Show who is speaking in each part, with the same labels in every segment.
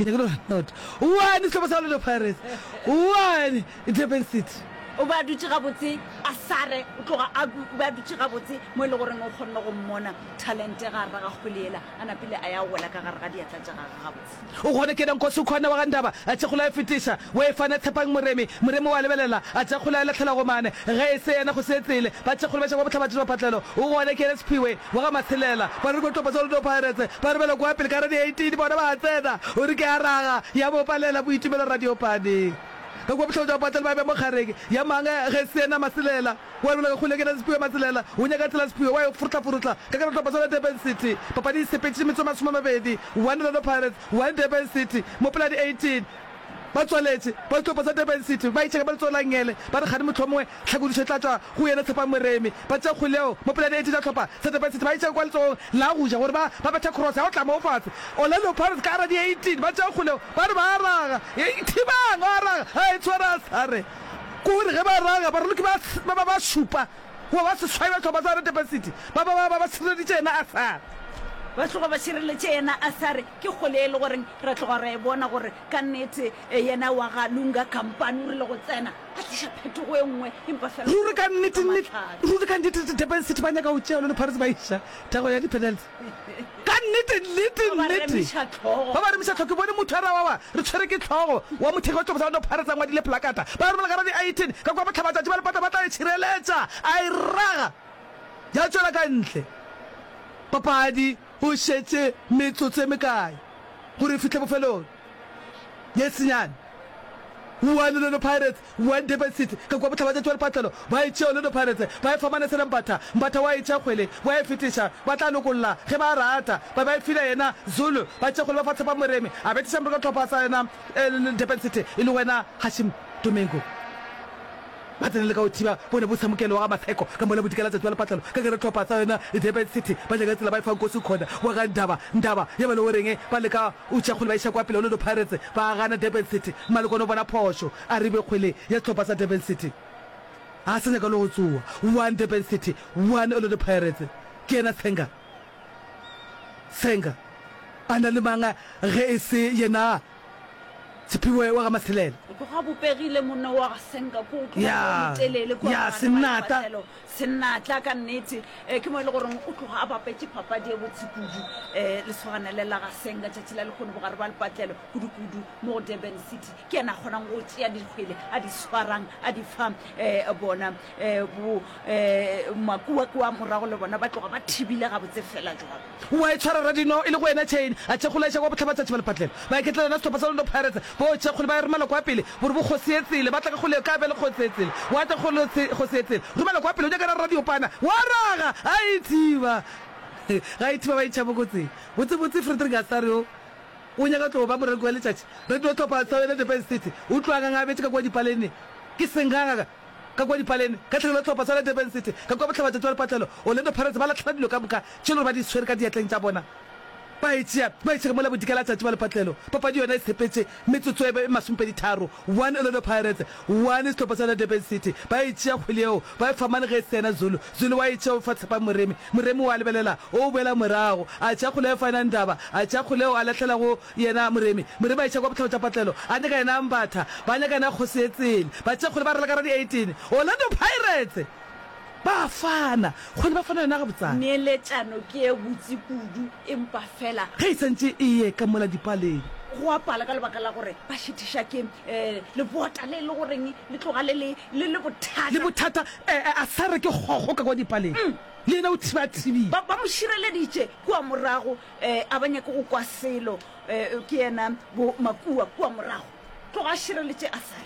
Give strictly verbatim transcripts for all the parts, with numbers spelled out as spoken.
Speaker 1: ke nyaka not one sehlopha sa Orlando Pirates one Durban City
Speaker 2: o ba dutse ga botse a sare o tloga a ba dutse ga botse mo ile gore o khonne go mmona talent ga ra ga khulela ana pele a ya gola ka gare ga diatla tsa ga botse
Speaker 1: o gone ke danko se khona wa ga ndaba a tshegula fitisha we fana tshepang moremi moremi wa lebelela a tshegula la tlhela go mane ge se yena go setsele ba tshegula ba tshego botlhaba tshego patlelo o gone ke Spiwe wa ga mathelela ba re go topa Orlando Pirates ba re bela go apele ka ra di eighteen bona ba tsena o re ke a raga ya bo palela boitumelo radio pane ka go botlhaba patlelo ba be mo khareke ya manga ge sena maselela wa re go khule ke Spiwe maselela o nya ka tla Spiwe wa yo furtla furtla ka ka topa Orlando Durban City papa di sepetse metso ma mabedi one Orlando Pirates one Durban City mo pela di eighteen ba tswaletse ba topa sa Durban City ba itsheka ba tsola ngele ba re gane motlhomongwe tlhakodiso tlatsa go yena tshepa moremi ba tsa khuleo mo pela di eighteen tsa topa sa Durban City ba itsheka kwa letso la go ja gore ba ba batla cross ya o tla mo fatshe Orlando Pirates ka ra di eighteen ba tsa khuleo ba re ba raga e thibang wa raga ha e tswara sare go re ge ba raga ba re ke ba ba ba shupa wa ba se swaiba topa sa Durban City ba ba ba ba se di tsena asa
Speaker 2: ba tloga ba shireletse yena a sare ke kgolele gore re tloga re bona gore ka nnete yena wa ga lunga company re le go tsena a tlisha phetogo e nngwe empa fela
Speaker 1: ruri ka nnete nnete ruri ka nnete Durban City ba nyaka o tshela le Paris ba isha tago ya di penalty ka nnete nnete nnete ba ba re misha tlhoke bone motho ara wa wa re tshwere ke tlhogo wa mothego tlo ba Paris a ngwa di le plakata ba re bona ka ra di eighteen ka kwa botlhaba tsa ba le pata ba tla tshireletsa a iraga ya tsela ka ntle papadi o shetse metsotse mekae gore fitlhe bofelong yesenyane one Orlando Pirates one Durban City ka kwa botlhaba tsa patlelo ba itse Orlando Pirates ba e famana sera mbatha mbatha wa itse kgwele wa e fitisha ba tla lokolla ge ba rata ba ba fila yena Zulu ba tse go ba fatsa ba moremi a betisa mro ka tlhopha sa yena Durban City e le wena Hashim Domingo ba tsene le ka o thiba bone bo samukelo wa matheko ka mola bodikela tsa tswela patlelo ka gere tlhopha tsa yona Durban City ba jega tsela ba e fa go se khona wa ga ndaba ndaba ya ba le oreng ba le ka o tsa go le ba isha kwa pele Orlando Pirates ba gana Durban City maloko no bona phosho a ribe khwele ya tlhopha sa Durban City a se ka lo go tsuwa one Durban City one Orlando Pirates ke na tsenga tsenga ana le manga ge se yena Sipiwe wa ga maselela
Speaker 2: go ga bopegile monna wa ga senga go go
Speaker 1: ya
Speaker 2: telele go
Speaker 1: ya senata
Speaker 2: senatla ka nnete ke mo ile gore o tloga a bapetse papadi e botsikudu eh le swana le la ga senga tšatšila le khone bogare ba le patlelo kudukudu mo Durban City ke ena kgonang go tšea di khwele a di swarang a di fam eh bona eh bo eh makua kwa morago le bona ba tloga ba thibile ga botse fela jwa
Speaker 1: wa e tshwara radino ile go ena chain a tshegula go botlhaba tsa le patlelo ba ke tla na stop sa Orlando Pirates bo tse go ba re mala kwa pele gore bo khosetsele ba tla ka go le ka bele khosetsele wa tla go le khosetsele go mala kwa pele o ja ka radio pana wa raga a ithiba ga ithiba ba itshabo go tse botse botse Frederick Asario o nya ka tlo ba mo re go le tšatši re tlo topa sa le Durban City o tloa ga ngabetse ka kwa dipalene ke senganga ka kwa dipalene ka tlhela topa sa le Durban City ka kwa botlhaba tsa patlelo Orlando Pirates ba la tlhela dilo ka boka tšelo ba di swere ka diatleng tsa bona ba itse ba itse mo la bodikela tsa ba le patlelo papadi yona e sepetse metsotso e masompe tharo one Orlando Pirates one is topa sa Durban City ba itse khuleo ba famane ge sena Zulu Zulu wa itse o fatsa ba moremi moremi wa lebelela o bela morago a tsa khuleo fana ndaba a tsa khuleo a latlhela go yena moremi moremi ba itse kwa botlhaba tsa patlelo a ne ka yena mbatha ba nya kana khosetsele ba tsa khule ba re la ka ra di eighteen Orlando Pirates ba fana go ba fana na ga botsana
Speaker 2: neeletsano ke e butsi kudu empa fela
Speaker 1: ge sentse iye ka mola dipaleng
Speaker 2: go apala ka lebaka la gore ba shitisha ke eh le bota le le goreng le tloga le le le bothata
Speaker 1: le bothata a sare ke gogo ka kwa dipaleng le na o thiba thibi
Speaker 2: ba ba mo shireleditse kwa morago eh abanye go kwa selo eh ke ena bo makua kwa morago tloga shireletse a sare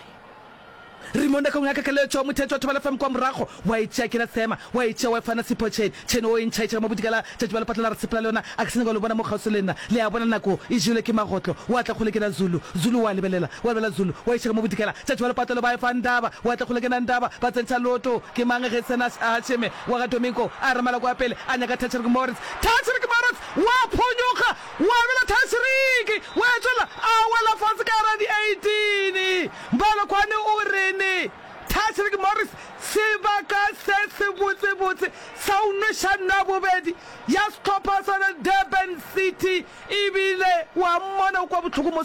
Speaker 1: Rimonda ka ngaka kale tswa mothetso batho ba la fam kwa morago wa itse ke na sema wa itse wa fana sipo chain chain o in chain mo budikala tšatši ba le patla re sepela lona a ke sene go le bona mo gauselena le ya bona nako e jule ke magotlo wa tla khole ke na Zulu Zulu wa lebelela wa lebelela Zulu wa itse mo budikala tšatši ba le patla ba e fa ndaba wa tla khole ke na ndaba ba tsentsa loto ke mange ge sena a tsheme wa ga Domingo a re mala kwa pele a nya ka Thatcher Morris Thatcher Morris wa phonyoka wa bela Thatcher wa tsela a wala fa ka ra di eighteen bala kwane o re Thatcher Morris sebaka se se botse botse sa una shana bobedi ya stopper sa Durban City ibile wa mona kwa botlhoko